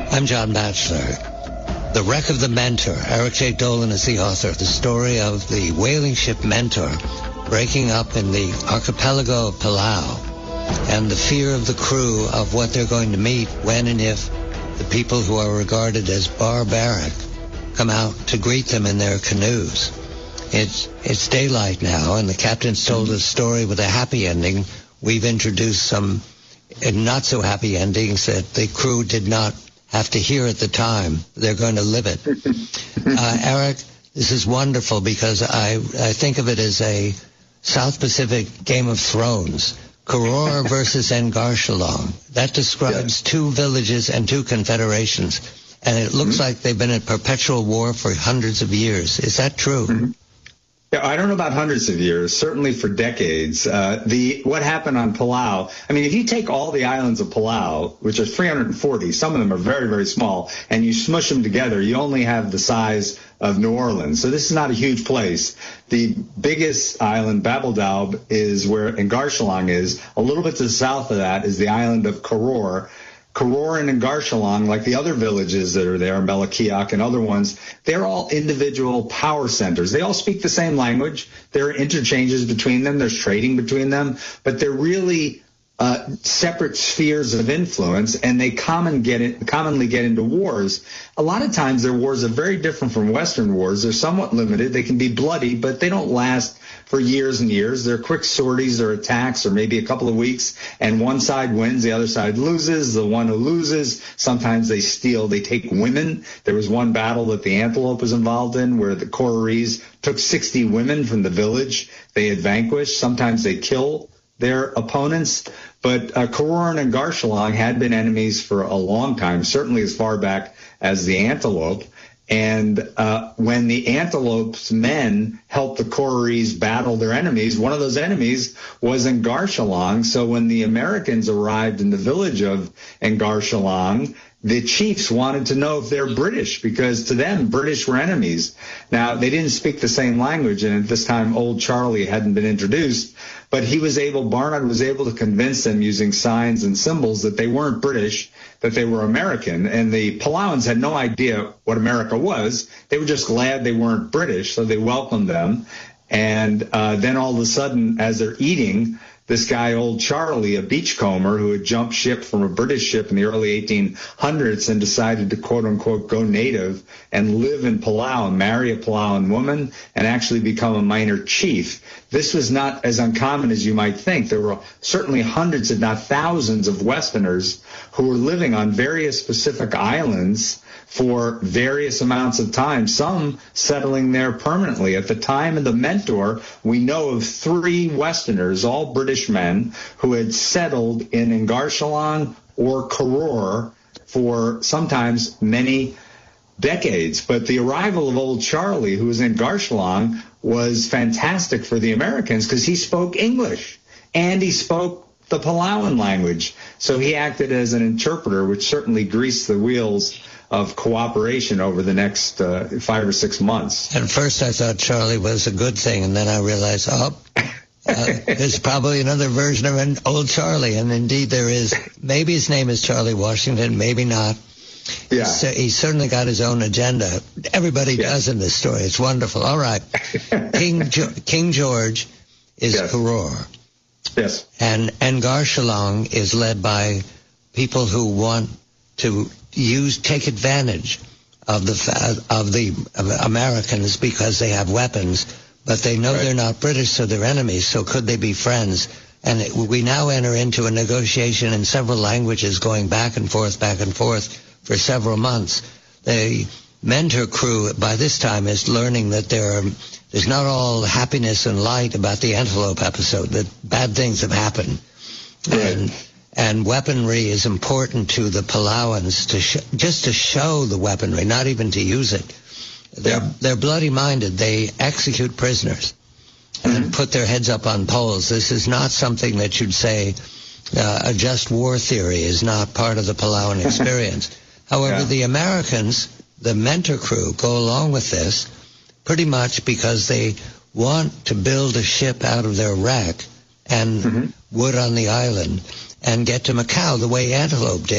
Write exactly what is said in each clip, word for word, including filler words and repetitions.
I'm John Batchelor. The Wreck of the Mentor. Eric J. Dolan is the author of the story of the whaling ship Mentor breaking up in the archipelago of Palau, and the fear of the crew of what they're going to meet when and if the people who are regarded as barbaric come out to greet them in their canoes. It's it's daylight now, and the captain's told a story with a happy ending. We've introduced some not-so-happy endings that the crew did not have to hear at the time. They're going to live it. Uh, Eric, this is wonderful because I, I think of it as a South Pacific Game of Thrones. Koror versus N'Garshalong. That describes yeah. two villages and two confederations. And it looks mm-hmm. like they've been at perpetual war for hundreds of years. Is that true? Mm-hmm. Yeah, I don't know about hundreds of years, certainly for decades. Uh, the what happened on Palau, I mean, if you take all the islands of Palau, which are three hundred forty, some of them are very, very small, and you smush them together, you only have the size of New Orleans. So this is not a huge place. The biggest island, Babeldaob, is where N'Garshalong is. A little bit to the south of that is the island of Koror. Koror and N'Garshalong, like the other villages that are there, Melikiak and other ones, they're all individual power centers. They all speak the same language. There are interchanges between them. There's trading between them. But they're really uh, separate spheres of influence, and they common get in, commonly get into wars. A lot of times their wars are very different from Western wars. They're somewhat limited. They can be bloody, but they don't last for years and years. They're quick sorties or attacks or maybe a couple of weeks, and one side wins, the other side loses. The one who loses, sometimes they steal, they take women. There was one battle that the Antelope was involved in where the Kororese took sixty women from the village they had vanquished. Sometimes they kill their opponents. But uh, Koror and N'Garshalong had been enemies for a long time, certainly as far back as the Antelope. And uh, when the Antelope's men helped the Kororese battle their enemies, one of those enemies was N'Garshalong. So when the Americans arrived in the village of N'Garshalong, the chiefs wanted to know if they're British, because to them, British were enemies. Now, they didn't speak the same language, and at this time, Old Charlie hadn't been introduced, but he was able, Barnard was able to convince them using signs and symbols that they weren't British, that they were American, and the Palauans had no idea what America was. They were just glad they weren't British, so they welcomed them. And uh, then all of a sudden, as they're eating, this guy, Old Charlie, a beachcomber who had jumped ship from a British ship in the early eighteen hundreds and decided to, quote-unquote, go native and live in Palau and marry a Palauan woman and actually become a minor chief. This was not as uncommon as you might think. There were certainly hundreds, if not thousands, of Westerners who were living on various Pacific islands for various amounts of time, some settling there permanently. At the time of the Mentor, we know of three Westerners, all British men, who had settled in N'Garshalong or Koror for sometimes many decades. But the arrival of Old Charlie, who was in N'Garshalong, was fantastic for the Americans because he spoke English and he spoke the Palauan language. So he acted as an interpreter, which certainly greased the wheels of cooperation over the next uh, five or six months. At first I thought Charlie was a good thing, and then I realized, oh, uh, there's probably another version of an Old Charlie, and indeed there is. Maybe his name is Charlie Washington, maybe not. Yeah. He's, uh, he's certainly got his own agenda. Everybody yeah. does in this story. It's wonderful. All right. King jo- King George is yes. Koror. Yes. And N'Garshalong is led by people who want to use, take advantage of the of the Americans because they have weapons, but they know right. they're not British, so they're enemies. So could they be friends? And it, we now enter into a negotiation in several languages, going back and forth, back and forth for several months. The Mentor crew by this time is learning that there are, there's not all happiness and light about the Antelope episode, that bad things have happened. Right. And And weaponry is important to the Palauans, to sh- just to show the weaponry, not even to use it. They're, yeah. they're bloody-minded. They execute prisoners mm-hmm. and put their heads up on poles. This is not something that you'd say uh, a just war theory is not part of the Palauan experience. However, yeah. the Americans, the Mentor crew, go along with this pretty much because they want to build a ship out of their wreck and mm-hmm. wood on the island and get to Macau the way Antelope did.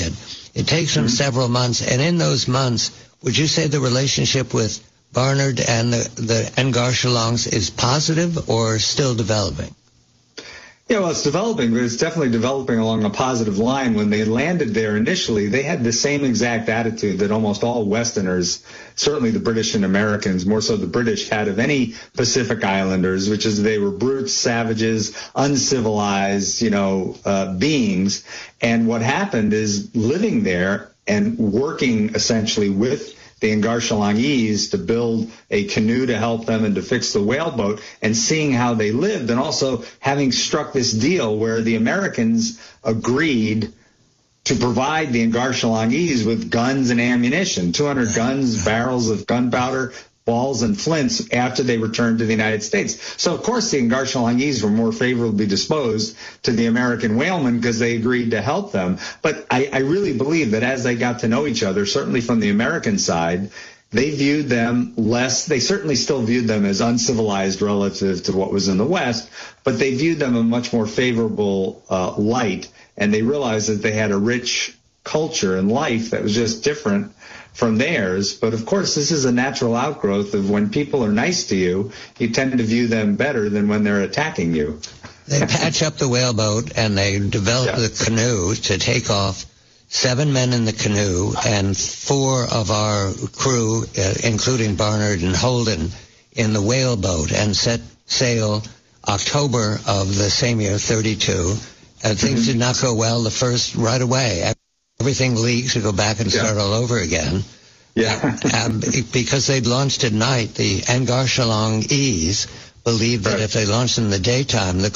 It takes them mm-hmm. several months. And in those months, would you say the relationship with Barnard and the, the N'Garjalongs is positive or still developing? Yeah, well, it's developing, but it's definitely developing along a positive line. When they landed there initially, they had the same exact attitude that almost all Westerners, certainly the British and Americans, more so the British, had of any Pacific Islanders, which is they were brutes, savages, uncivilized, you know, uh, beings. And what happened is living there and working essentially with the N'Garjalongese to build a canoe to help them and to fix the whaleboat, and seeing how they lived, and also having struck this deal where the Americans agreed to provide the N'Garjalongese with guns and ammunition, two hundred guns, barrels of gunpowder, balls and flints after they returned to the United States. So, of course, the N'Garjalongese were more favorably disposed to the American whalemen because they agreed to help them. But I, I really believe that as they got to know each other, certainly from the American side, they viewed them less. They certainly still viewed them as uncivilized relative to what was in the West, but they viewed them in a much more favorable uh, light, and they realized that they had a rich culture and life that was just different from theirs. But of course, this is a natural outgrowth of when people are nice to you, you tend to view them better than when they're attacking you. They patch up the whaleboat and they develop yeah. the canoe to take off. Seven men in the canoe and four of our crew, uh, including Barnard and Holden, in the whaleboat, and set sail October of the same year, thirty-two. And things mm-hmm. did not go well the first right away. Everything leaks, we go back and start yeah. all over again. Yeah. um, because they'd launched at night, the N'Garjalongese believed that right. if they launched in the daytime, the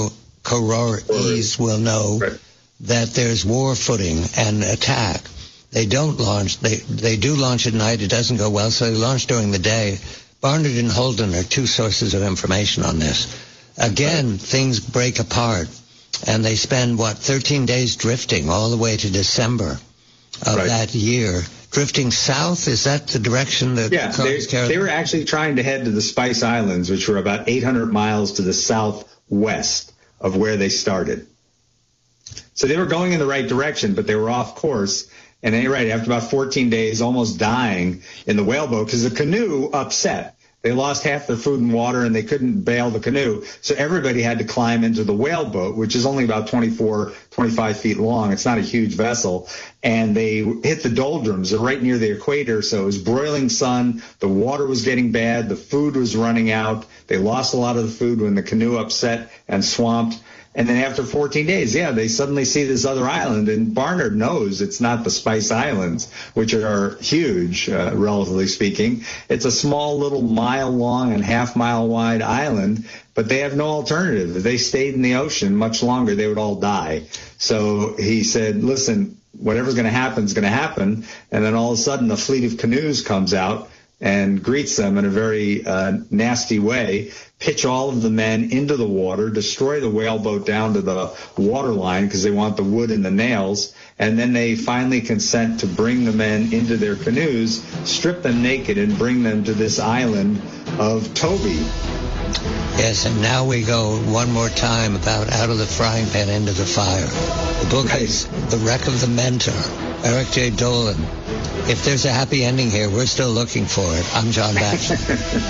Koroese will know right. that there's war footing and attack. They don't launch. They they do launch at night. It doesn't go well, so they launch during the day. Barnard and Holden are two sources of information on this. Again, right. things break apart. And they spend, what, thirteen days drifting all the way to December of right. that year. Drifting south? Is that the direction that yeah, they, they were actually trying to head to the Spice Islands, which were about eight hundred miles to the southwest of where they started. So they were going in the right direction, but they were off course. And at any rate, after about fourteen days, almost dying in the whaleboat, because the canoe upset. They lost half their food and water, and they couldn't bail the canoe. So everybody had to climb into the whaleboat, which is only about twenty-four, twenty-five feet long. It's not a huge vessel. And they hit the doldrums. They're right near the equator, so it was broiling sun. The water was getting bad. The food was running out. They lost a lot of the food when the canoe upset and swamped. And then after fourteen days, yeah, they suddenly see this other island, and Barnard knows it's not the Spice Islands, which are huge, uh, relatively speaking. It's a small little mile-long and half-mile-wide island, but they have no alternative. If they stayed in the ocean much longer, they would all die. So he said, listen, whatever's going to happen is going to happen. And then all of a sudden, a fleet of canoes comes out and greets them in a very uh, nasty way, pitch all of the men into the water, destroy the whaleboat down to the water line because they want the wood and the nails, and then they finally consent to bring the men into their canoes, strip them naked, and bring them to this island of Toby. Yes, and now we go one more time about out of the frying pan into the fire. The book right. is The Wreck of the Mentor, Eric J. Dolin. If there's a happy ending here, we're still looking for it. I'm John Batchelor.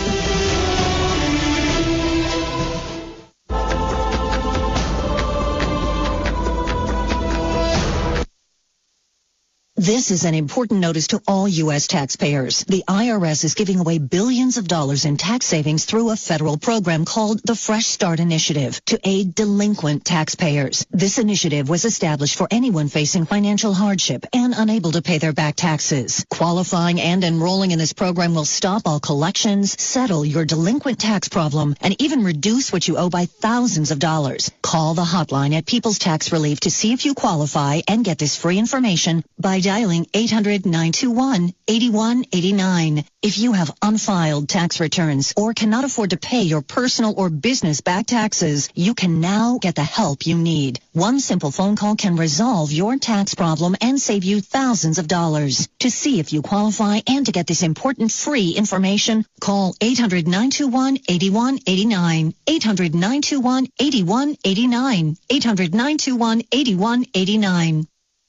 This is an important notice to all U S taxpayers. The I R S is giving away billions of dollars in tax savings through a federal program called the Fresh Start Initiative to aid delinquent taxpayers. This initiative was established for anyone facing financial hardship and unable to pay their back taxes. Qualifying and enrolling in this program will stop all collections, settle your delinquent tax problem, and even reduce what you owe by thousands of dollars. Call the hotline at People's Tax Relief to see if you qualify and get this free information by dialing eight hundred, nine two one, eight one eight nine. If you have unfiled tax returns or cannot afford to pay your personal or business back taxes, you can now get the help you need. One simple phone call can resolve your tax problem and save you thousands of dollars. To see if you qualify and to get this important free information, call eight hundred, nine two one, eight one eight nine. eight hundred, nine two one, eight one eight nine. eight hundred, nine two one, eight one eight nine.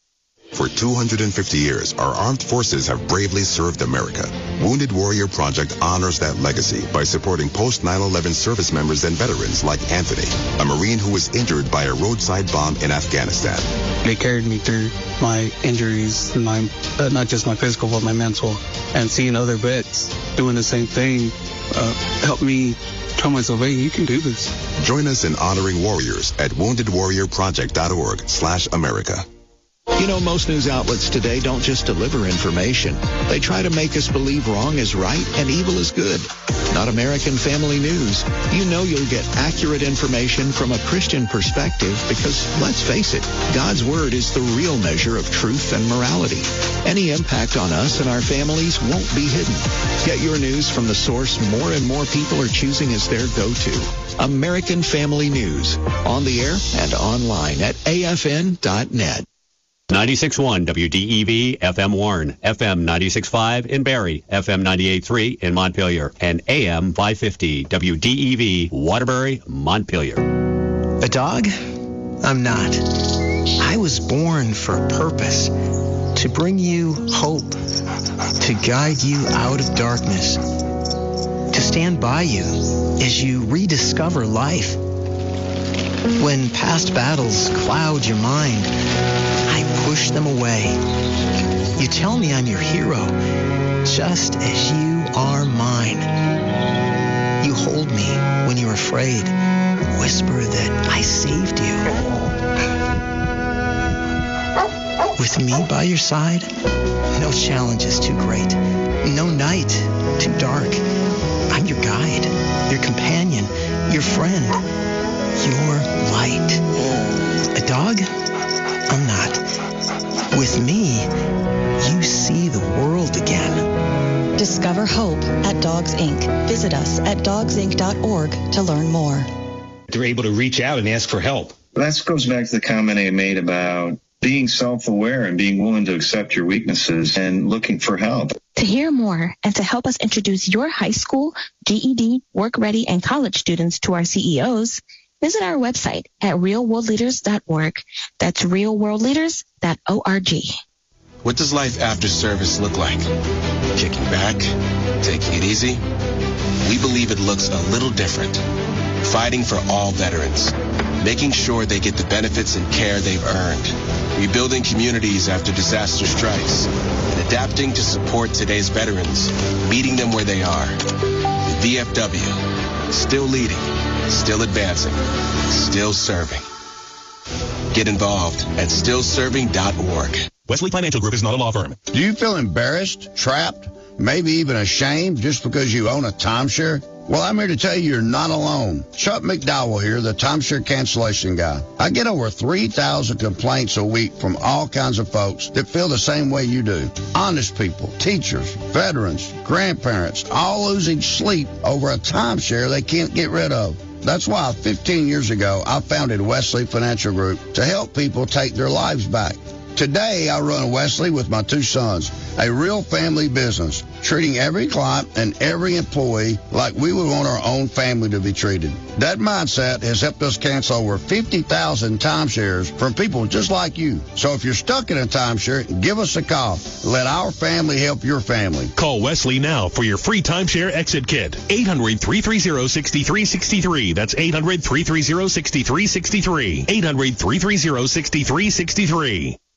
For two hundred fifty years, our armed forces have bravely served America. Wounded Warrior Project honors that legacy by supporting post nine eleven service members and veterans like Anthony, a Marine who was injured by a roadside bomb in Afghanistan. They carried me through my injuries, my uh, not just my physical, but my mental. And seeing other vets doing the same thing uh, helped me tell myself, hey, you can do this. Join us in honoring warriors at wounded warrior project dot org slash America. You know, most news outlets today don't just deliver information. They try to make us believe wrong is right and evil is good. Not American Family News. You know you'll get accurate information from a Christian perspective because, let's face it, God's Word is the real measure of truth and morality. Any impact on us and our families won't be hidden. Get your news from the source more and more people are choosing as their go-to. American Family News. On the air and online at A F N dot net. ninety-six point one W D E V F M Warren, F M ninety-six point five in Barrie, F M ninety-eight point three in Montpelier, and A M five fifty W D E V Waterbury, Montpelier. A dog? I'm not. I was born for a purpose, to bring you hope, to guide you out of darkness, to stand by you as you rediscover life. When past battles cloud your mind, I push them away. You tell me I'm your hero, just as you are mine. You hold me when you're afraid, whisper that I saved you. With me by your side, no challenge is too great, no night too dark. I'm your guide, your companion, your friend, your light. A dog? I'm not. With me, you see the world again. Discover hope at Dogs Incorporated. Visit us at dogs inc dot org to learn more. They're able to reach out and ask for help. That goes back to the comment I made about being self-aware and being willing to accept your weaknesses and looking for help. To hear more and to help us introduce your high school, G E D, work-ready, and college students to our C E Os, visit our website at real world leaders dot org. That's real world leaders dot org. What does life after service look like? Kicking back? Taking it easy? We believe it looks a little different. Fighting for all veterans. Making sure they get the benefits and care they've earned. Rebuilding communities after disaster strikes. And adapting to support today's veterans. Meeting them where they are. The V F W. Still leading. Still advancing. Still serving. Get involved at still serving dot org. Wesley Financial Group is not a law firm. Do you feel embarrassed, trapped, maybe even ashamed just because you own a timeshare? Well, I'm here to tell you you're not alone. Chuck McDowell here, the timeshare cancellation guy. I get over three thousand complaints a week from all kinds of folks that feel the same way you do. Honest people, teachers, veterans, grandparents, all losing sleep over a timeshare they can't get rid of. That's why fifteen years ago, I founded Wesley Financial Group to help people take their lives back. Today, I run Wesley with my two sons, a real family business, treating every client and every employee like we would want our own family to be treated. That mindset has helped us cancel over fifty thousand timeshares from people just like you. So if you're stuck in a timeshare, give us a call. Let our family help your family. Call Wesley now for your free timeshare exit kit. eight hundred, three three zero, six three six three. That's eight hundred, three three zero, six three six three. eight hundred, three three zero, six three six three.